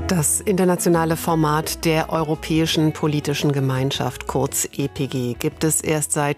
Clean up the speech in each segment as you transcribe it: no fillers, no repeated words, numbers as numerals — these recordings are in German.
Das internationale Format der Europäischen Politischen Gemeinschaft, kurz EPG, gibt es erst seit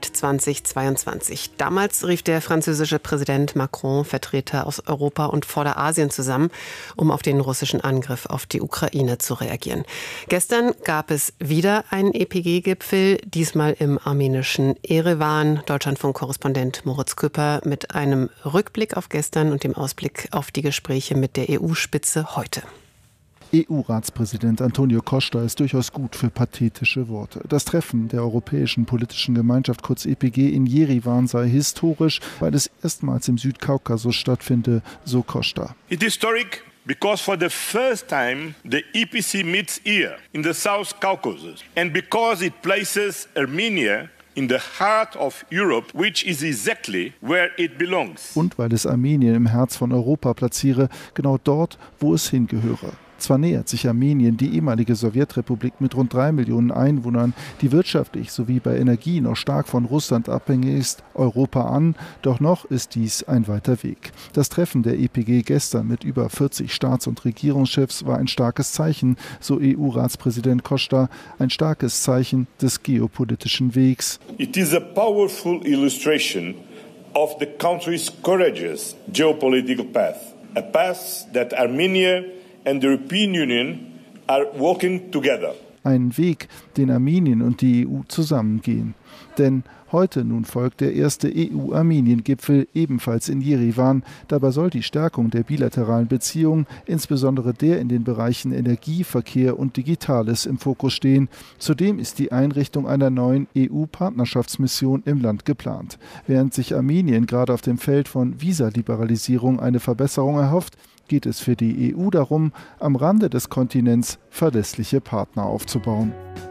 2022. Damals rief der französische Präsident Macron Vertreter aus Europa und Vorderasien zusammen, um auf den russischen Angriff auf die Ukraine zu reagieren. Gestern gab es wieder einen EPG-Gipfel, diesmal im armenischen Erevan. Deutschlandfunk-Korrespondent Moritz Küpper mit einem Rückblick auf gestern und dem Ausblick auf die Gespräche mit der EU-Spitze heute. EU-Ratspräsident Antonio Costa ist durchaus gut für pathetische Worte. Das Treffen der Europäischen Politischen Gemeinschaft, kurz EPG, in Jerewan sei historisch, weil es erstmals im Südkaukasus stattfinde, so Costa. It is historic because for the first time the EPC meets here in the South Caucasus and because it places Armenia in the heart of Europe, which is exactly where it belongs. Und weil es Armenien im Herz von Europa platziere, genau dort, wo es hingehöre. Zwar nähert sich Armenien, die ehemalige Sowjetrepublik mit rund 3 Millionen Einwohnern, die wirtschaftlich sowie bei Energie noch stark von Russland abhängig ist, Europa an, doch noch ist dies ein weiter Weg. Das Treffen der EPG gestern mit über 40 Staats- und Regierungschefs war ein starkes Zeichen, so EU-Ratspräsident Costa, ein starkes Zeichen des geopolitischen Wegs. It is a powerful illustration of the country's courageous geopolitical path, a path that Armenia and the European Union are walking together. Ein Weg, den Armenien und die EU zusammengehen. Denn heute nun folgt der erste EU-Armenien-Gipfel ebenfalls in Jerewan. Dabei soll die Stärkung der bilateralen Beziehungen, insbesondere der in den Bereichen Energie, Verkehr und Digitales, im Fokus stehen. Zudem ist die Einrichtung einer neuen EU-Partnerschaftsmission im Land geplant. Während sich Armenien gerade auf dem Feld von Visaliberalisierung eine Verbesserung erhofft, geht es für die EU darum, am Rande des Kontinents verlässliche Partner aufzubauen.